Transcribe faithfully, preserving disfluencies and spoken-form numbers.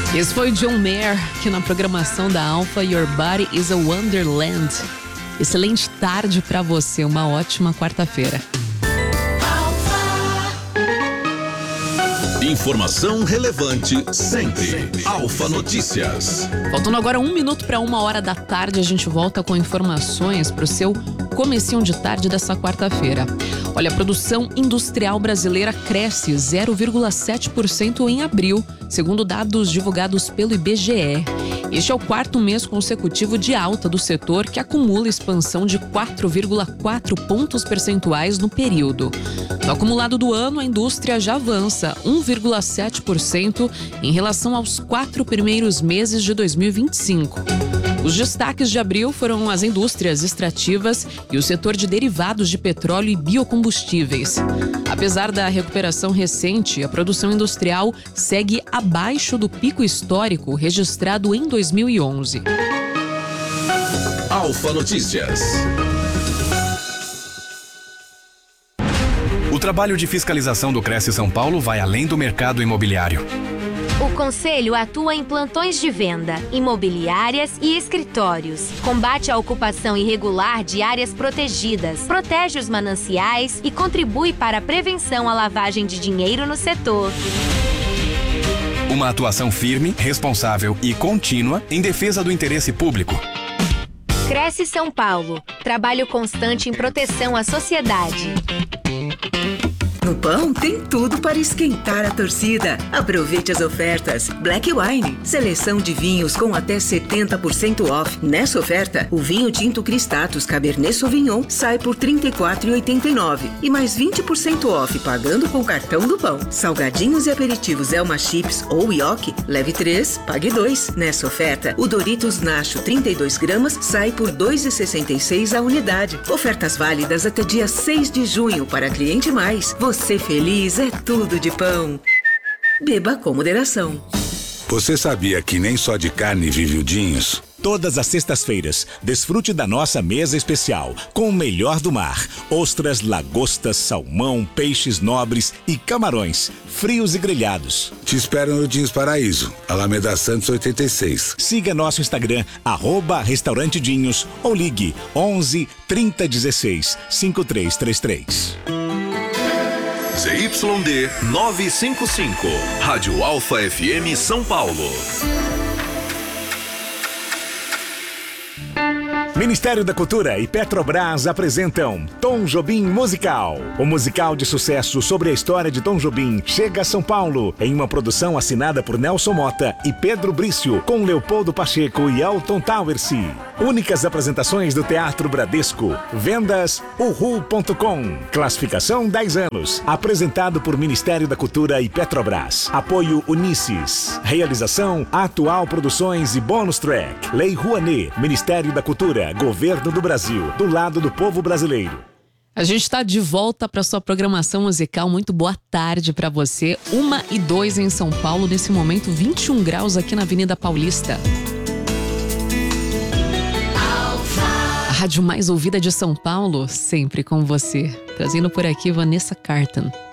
Esse foi o John Mayer, que na programação da Alfa, Your Body is a Wonderland. Excelente tarde para você, uma ótima quarta-feira. Informação relevante sempre. Alfa Notícias. Faltando agora um minuto para uma hora da tarde, a gente volta com informações para o seu comecinho de tarde dessa quarta-feira. Olha, a produção industrial brasileira cresce zero vírgula sete por cento em abril, segundo dados divulgados pelo I B G E. Este é o quarto mês consecutivo de alta do setor, que acumula expansão de quatro vírgula quatro pontos percentuais no período. No acumulado do ano, a indústria já avança um vírgula sete por cento em relação aos quatro primeiros meses de dois mil e vinte e cinco. Os destaques de abril foram as indústrias extrativas e o setor de derivados de petróleo e biocombustíveis. Apesar da recuperação recente, a produção industrial segue abaixo do pico histórico registrado em dois mil e onze. Alfa Notícias. O trabalho de fiscalização do Cresce São Paulo vai além do mercado imobiliário. O Conselho atua em plantões de venda, imobiliárias e escritórios. Combate a ocupação irregular de áreas protegidas, protege os mananciais e contribui para a prevenção à lavagem de dinheiro no setor. Uma atuação firme, responsável e contínua em defesa do interesse público. Cresce São Paulo. Trabalho constante em proteção à sociedade. No Pão tem tudo para esquentar a torcida. Aproveite as ofertas. Black Wine, seleção de vinhos com até setenta por cento off. Nessa oferta, o vinho tinto Cristatus Cabernet Sauvignon sai por trinta e quatro reais e oitenta e nove centavos e mais vinte por cento off pagando com cartão do Pão. Salgadinhos e aperitivos Elma Chips ou Yoki, leve três, pague dois. Nessa oferta, o Doritos Nacho trinta e dois gramas sai por dois reais e sessenta e seis centavos a unidade. Ofertas válidas até dia seis de junho para cliente mais. Você feliz é tudo de Pão. Beba com moderação. Você sabia que nem só de carne vive o Dinhos? Todas as sextas-feiras, desfrute da nossa mesa especial com o melhor do mar. Ostras, lagostas, salmão, peixes nobres e camarões, frios e grelhados. Te espero no Dinhos Paraíso, Alameda Santos oitenta e seis. Siga nosso Instagram, arroba Restaurante Dinhos, ou ligue onze, trinta, dezesseis, cinquenta e três trinta e três. Z Y D novecentos e cinquenta e cinco, Rádio Alfa F M São Paulo. Ministério da Cultura e Petrobras apresentam Tom Jobim Musical. O musical de sucesso sobre a história de Tom Jobim chega a São Paulo em uma produção assinada por Nelson Mota e Pedro Brício, com Leopoldo Pacheco e Elton Towersi. Únicas apresentações do Teatro Bradesco. Vendas uhu ponto com. Classificação dez anos. Apresentado por Ministério da Cultura e Petrobras. Apoio Unisys. Realização Atual Produções e Bônus Track. Lei Rouanet. Ministério da Cultura. Governo do Brasil, do lado do povo brasileiro. A gente está de volta para sua programação musical. Muito boa tarde para você. Uma e dois em São Paulo, nesse momento vinte e um graus aqui na Avenida Paulista. A rádio mais ouvida de São Paulo, sempre com você. Trazendo por aqui Vanessa Carlton.